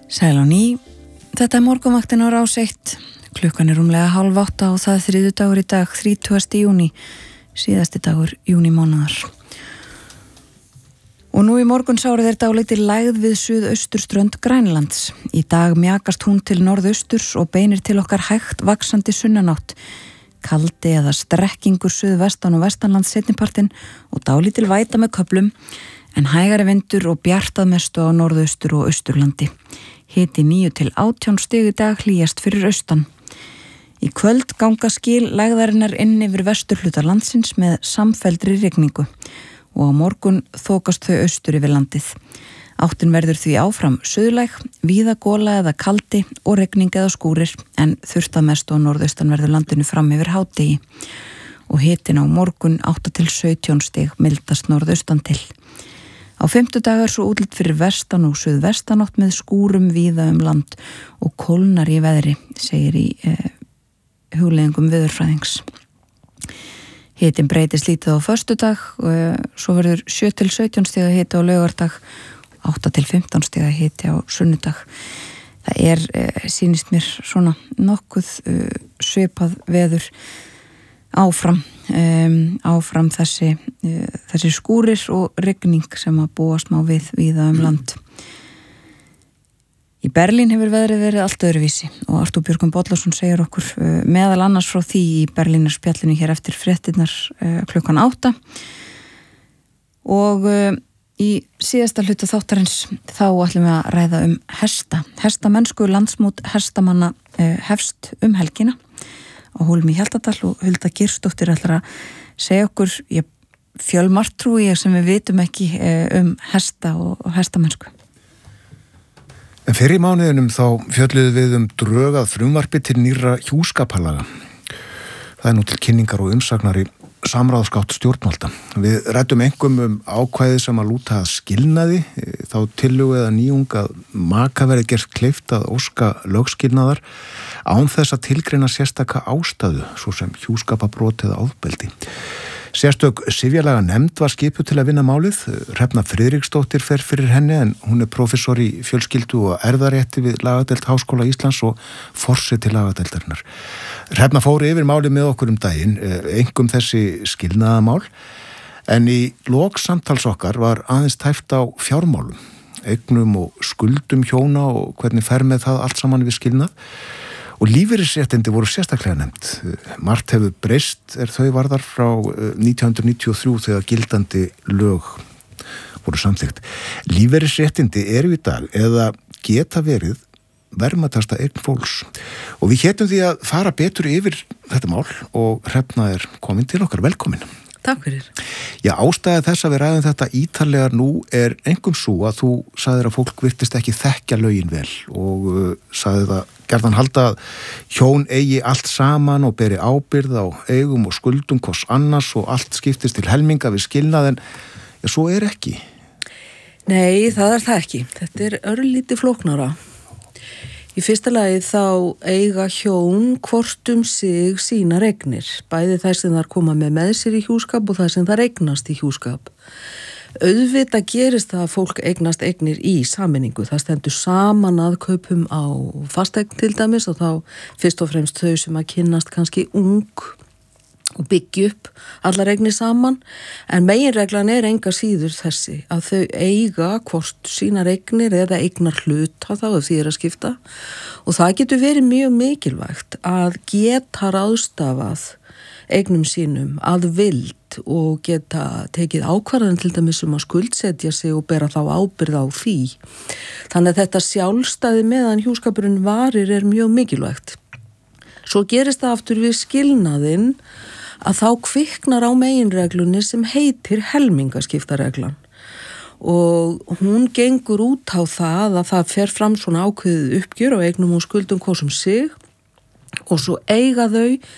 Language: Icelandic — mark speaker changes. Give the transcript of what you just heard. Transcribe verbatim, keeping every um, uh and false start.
Speaker 1: Sæl á ný, þetta er morgunvaktin á Rás eitt, klukkan er rúmlega hálf átta og það er þriðjudagur í dag, þrítugasti júní, síðasti dagur júnímánaðar. Og nú í morgunsárið er dálítið lægð við suðausturströnd Grænlands. Í dag mjakast hún til norðausturs og beinir til okkar hægt vaxandi sunnanátt. Kaldi eða strekkingur suðvestan og vestanlands seinnipartinn og dálítil væta með köflum, en hægari vindur og bjartað mestu á norðaustur og austurlandi. Hiti níu til átján stig í dag, hlýjast fyrir austan. Í kvöld ganga skil lægðarinnar inn yfir vesturhluta landsins með samfelldri rigningu og á morgun þokast þau austur yfir landið. Áttin verður því áfram suðlæg, víða gola eða kaldi og rigning eða skúrir, en þurft að mestu á norðaustan verður landinu fram yfir hádegi. Og hitin á morgun átta til sautján stig, mildast norðaustan til. Á fimmtudag er svo útlit fyrir vestan og suðvestanátt með skúrum víða um land og kólnar í veðri, segir í eh, hugleiðingum veðurfræðings. Hitin breytist lítið á föstudag og eh, svo verður sjö til sautján stiga hiti á laugardag, átta til fimmtán stiga hiti á sunnudag. Það er, eh, sýnist mér svona nokkuð eh, svipað veður áfram, um, áfram þessi, uh, þessi skúrir og rigning sem að búast má við víða um land. Í Berlín hefur veðrið verið allt öðruvísi og Artúr Björgvin Bollason segir okkur uh, meðal annars frá því í Berlínarspjallinu hér eftir fréttirnar uh, klukkan átta. Og uh, í síðasta hluta þáttarins þá ætlum við að ræða um hesta. Hestamennsku landsmót hestamanna uh, hefst um helgina á Hólmi í Hjaltadal og Hulda Geirsdóttir ætlar að segja okkur ég, fjölmargt trúi ég sem við vitum ekki um hesta og, og hestamennsku.
Speaker 2: En fyrir í mánuðinum þá fjölluðu við um drög að frumvarpi til nýrra hjúskapalaga. Það er nú til kynningar og umsagnar í samráðsgátt stjórnvalda. Við ræddum einkum um ákvæði sem að lúta að skilnaði, þá tillögu eða nýjung að maka verði gert kleift að óska lögskilnaðar án þess að tilgreina sérstaka ástæðu, svo sem hjúskapabrot eða ofbeldi. Sérstök sifjalaga nefnd var skipuð til að vinna málið. Hrefna Friðriksdóttir fer fyrir henni en hún er prófessor í fjölskyldu og erfðarétti við lagadeild Háskóla Íslands og forseti lagadeildarinnar. Hrefna fór yfir málið með okkur um daginn, einkum þessi skilnaðamál, en í lok samtals okkar var aðeins tæft á fjármálum, eignum og skuldum hjóna og hvernig fer með það allt saman við skilnað. Og lífeyrisréttindi voru sérstaklega nefnd. Margt hefur breyst er þau varðar frá nítján hundruð níutíu og þrjú þegar gildandi lög voru samþykkt. Lífeyrisréttindi eru í dag eða geta verið verðmætasta eign fólks. Og við hétum því að fara betur yfir þetta mál og Hrefna er komin til okkar. Velkomin.
Speaker 1: Takk fyrir.
Speaker 2: Já, ástæða þess að við ræðum þetta ítarlega nú er engum svo að þú sagðir að fólk virtist ekki þekkja lögin vel og uh, sagði það gerðan halda að hjón eigi allt saman og beri ábyrgð á eigum og skuldum hvors annars og allt skiptist til helminga við skilnað, en ja, svo er ekki.
Speaker 3: Nei, það er það ekki. Þetta er örlítið flóknara. Í fyrsta lagi þá eiga hjón hvort um sig sínar eignir, bæði þær sem þær koma með með sér í hjúskap og þær sem þær eignast í hjúskap. Auðvitað gerist það að fólk eignast eignir í sameiningu. Það stendur saman að kaupum á fasteign til dæmis og þá fyrst og fremst þau sem að kynnast kannski ung og byggja upp allar eignir saman, en meginreglan er enga síður þessi að þau eiga hvort sínar eignir eða eignar hluta þá ef því er að skipta, og það getur verið mjög mikilvægt að geta ráðstafað eignum sínum að vild og geta tekið ákvarðan til dæmis um að skuldsetja sig og bera þá ábyrgð á því. Þannig að þetta sjálfstæði meðan hjúskapurinn varir er mjög mikilvægt. Svo gerist það aftur við skilnaðinn að þá kviknar á meginreglunni sem heitir helmingaskiptareglan og hún gengur út á það að það fer fram svona ákveðið uppgjör á eignum og skuldum hvors um sig og svo eiga þau